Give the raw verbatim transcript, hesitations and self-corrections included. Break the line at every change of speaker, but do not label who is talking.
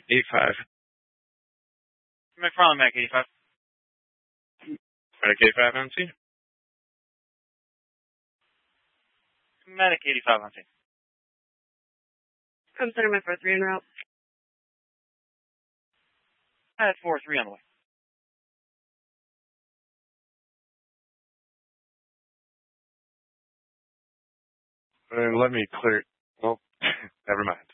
eighty-five.
McFarland, Medic eighty-five.
Medic eighty-five on scene.
Medic eighty-five on scene.
I'm sending my four three en route.
I have four three on the way.
And let me clear. Well, never mind.